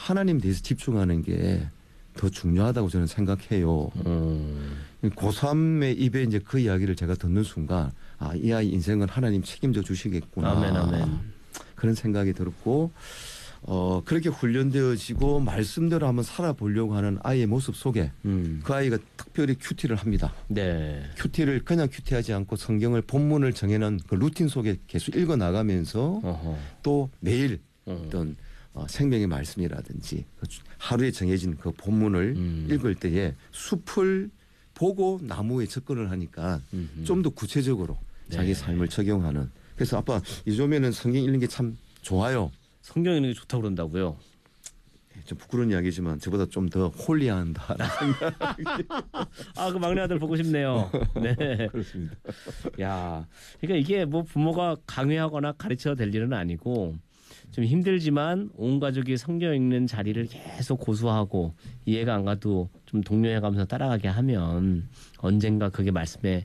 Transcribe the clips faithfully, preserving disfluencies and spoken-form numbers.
하나님 대해서 집중하는 게 더 중요하다고 저는 생각해요. 음. 고삼의 입에 이제 그 이야기를 제가 듣는 순간 아, 이 아이 인생은 하나님 책임져 주시겠구나. 아멘, 아멘. 그런 생각이 들었고 어, 그렇게 훈련되어지고 말씀대로 한번 살아보려고 하는 아이의 모습 속에 음. 그 아이가 특별히 큐티를 합니다. 네. 큐티를 그냥 큐티하지 않고 성경을 본문을 정해놓은 그 루틴 속에 계속 읽어 나가면서 어허. 또 매일 음. 어떤 어, 생명의 말씀이라든지 하루에 정해진 그 본문을 음. 읽을 때에 숲을 보고 나무에 접근을 하니까 좀 더 구체적으로 네. 자기 삶을 적용하는. 그래서 아빠 요즘에는 성경 읽는 게 참 좋아요. 성경 읽는 게 좋다고 그런다고요? 좀 부끄러운 이야기지만 저보다 좀 더 홀리한다. 아, 그 막내 아들 보고 싶네요. 네. 그렇습니다. 야, 그러니까 이게 뭐 부모가 강요하거나 가르쳐야 될 일은 아니고 좀 힘들지만 온 가족이 성경 읽는 자리를 계속 고수하고 이해가 안 가도 좀 독려해가면서 따라가게 하면 언젠가 그게 말씀에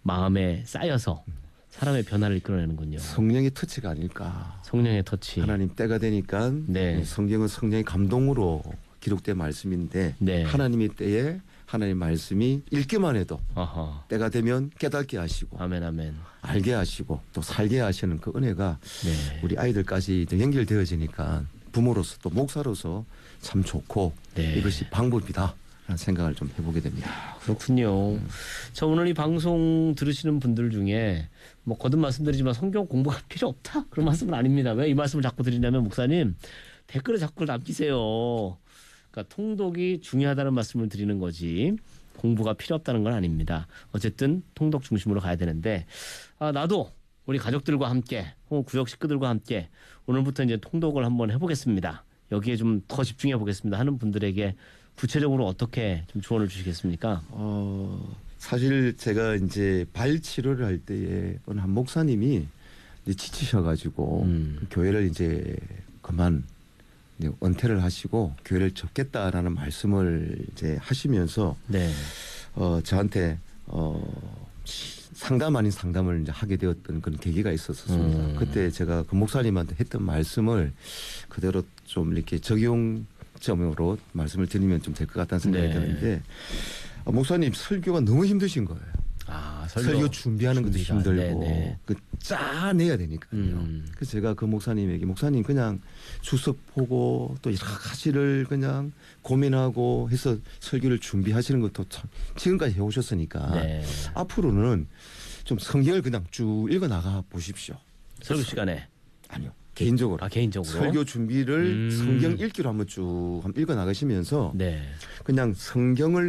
마음에 쌓여서 사람의 변화를 이끌어내는군요. 성령의 터치가 아닐까. 성령의 터치. 하나님 때가 되니까 네. 성경은 성령의 감동으로 기록된 말씀인데 네. 하나님의 때에 하나님의 말씀이 읽기만 해도 아하. 때가 되면 깨닫게 하시고 아멘 아멘. 알게 하시고 또 살게 하시는 그 은혜가 네. 우리 아이들까지 연결되어지니까 부모로서 또 목사로서 참 좋고 네. 이것이 방법이다. 라는 생각을 좀 해보게 됩니다. 그렇군요. 음. 자, 오늘 이 방송 들으시는 분들 중에 뭐 거듭 말씀드리지만 성경 공부가 필요 없다 그런 말씀은 아닙니다. 왜 이 말씀을 자꾸 드리냐면 목사님 댓글에 자꾸 남기세요. 그러니까 통독이 중요하다는 말씀을 드리는 거지 공부가 필요 없다는 건 아닙니다. 어쨌든 통독 중심으로 가야 되는데 아, 나도 우리 가족들과 함께 혹은 구역 식구들과 함께 오늘부터 이제 통독을 한번 해보겠습니다. 여기에 좀 더 집중해 보겠습니다 하는 분들에게 구체적으로 어떻게 좀 조언을 주시겠습니까? 어, 사실 제가 이제 발 치료를 할 때에 한 목사님이 이제 지치셔가지고 음. 교회를 이제 그만 이제 은퇴를 하시고 교회를 접겠다라는 말씀을 이제 하시면서 네. 어, 저한테 어, 상담 아닌 상담을 이제 하게 되었던 그런 계기가 있었습니다. 음. 그때 제가 그 목사님한테 했던 말씀을 그대로 좀 이렇게 적용 점으로 말씀을 드리면 좀 될 것 같다는 생각이 네. 드는데 어, 목사님 설교가 너무 힘드신 거예요. 아, 설교, 설교 준비하는 것도 준비가. 힘들고 네네. 그 짜내야 되니까요. 음. 그래서 제가 그 목사님에게 목사님 그냥 주석 보고 또 여러 가지를 그냥 고민하고 해서 설교를 준비하시는 것도 참 지금까지 해오셨으니까 네. 앞으로는 좀 성경을 그냥 쭉 읽어 나가 보십시오. 설교 시간에? 아니요. 개인적으로. 아, 개인적으로. 설교 준비를 음. 성경 읽기로 한번 쭉 한번 읽어 나가시면서 네. 그냥 성경을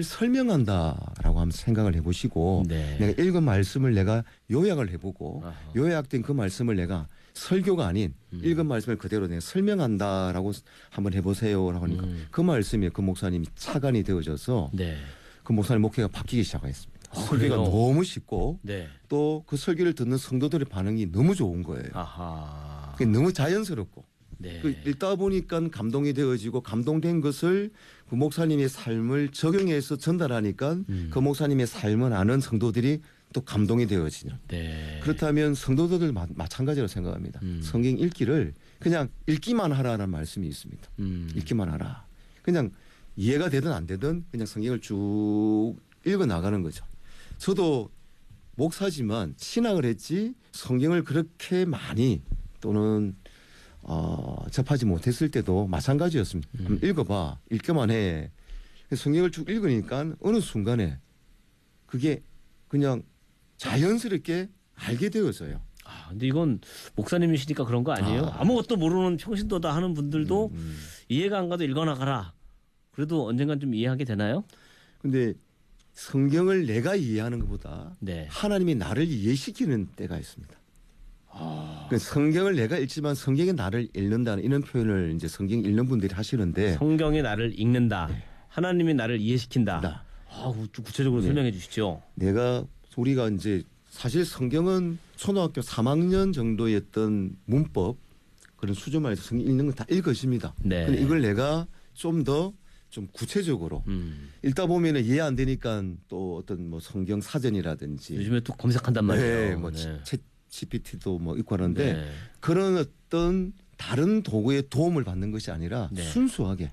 설명한다라고 한번 생각을 해보시고 네. 내가 읽은 말씀을 내가 요약을 해보고 아하. 요약된 그 말씀을 내가 설교가 아닌 음. 읽은 말씀을 그대로 내가 설명한다라고 한번 해보세요라고 하니까 음. 그 말씀에 그 목사님이 차관이 되어져서 네. 그 목사님 목회가 바뀌기 시작했습니다. 아, 설교가 그래요? 너무 쉽고 네. 또 그 설교를 듣는 성도들의 반응이 너무 좋은 거예요. 아하. 그게 너무 자연스럽고 네. 그 읽다 보니까 감동이 되어지고 감동된 것을 그 목사님의 삶을 적용해서 전달하니까 음. 그 목사님의 삶을 아는 성도들이 또 감동이 되어지는. 네. 그렇다면 성도들 마, 마찬가지로 생각합니다. 음. 성경 읽기를 그냥 읽기만 하라는 말씀이 있습니다. 음. 읽기만 하라. 그냥 이해가 되든 안 되든 그냥 성경을 쭉 읽어 나가는 거죠. 저도 목사지만 신학을 했지 성경을 그렇게 많이 또는 어, 접하지 못했을 때도 마찬가지였습니다. 음. 읽어봐. 읽기만 해. 성경을 쭉 읽으니까 어느 순간에 그게 그냥 자연스럽게 알게 되어서요. 아, 근데 이건 목사님이시니까 그런 거 아니에요? 아. 아무것도 모르는 평신도다 하는 분들도 음, 음. 이해가 안 가도 읽어나가라. 그래도 언젠간 좀 이해하게 되나요? 근데 성경을 내가 이해하는 것보다 네. 하나님이 나를 이해시키는 때가 있습니다. 아. 그 성경을 내가 읽지만 성경이 나를 읽는다는 이런 표현을 이제 성경 읽는 분들이 하시는데 성경이 나를 읽는다. 네. 하나님이 나를 이해시킨다. 나. 아, 구체적으로 네. 설명해 주시죠. 내가 우리가 이제 사실 성경은 초등학교 삼 학년 정도였던 문법 그런 수준만 해서 성경 읽는 건 다 읽으십니다. 네. 근데 이걸 내가 좀 더 좀 구체적으로 음. 읽다 보면 이해 안 되니까 또 어떤 뭐 성경 사전이라든지 요즘에 또 검색한단 말이에요. 네, 뭐 네. 챗 지피티도 뭐 있고 하는데 네. 그런 어떤 다른 도구의 도움을 받는 것이 아니라 네. 순수하게